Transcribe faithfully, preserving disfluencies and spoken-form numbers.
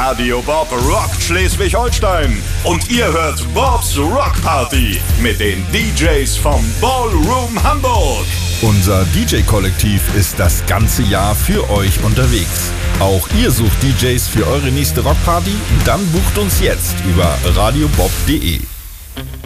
Radio Bob rockt Schleswig-Holstein. Und ihr hört Bobs Rock Party mit den D Js vom Ballroom Hamburg. Unser D J-Kollektiv ist das ganze Jahr für euch unterwegs. Auch ihr sucht D Js für eure nächste Rockparty? Dann bucht uns jetzt über radiobob punkt de.